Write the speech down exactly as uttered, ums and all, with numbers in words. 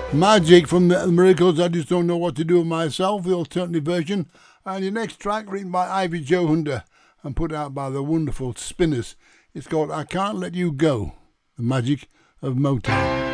Magic from the Miracles, I Just Don't Know What to Do with Myself, the alternative version. And your next track, written by Ivy Joe Hunter and put out by the wonderful Spinners. It's called I Can't Let You Go, the magic of Motown.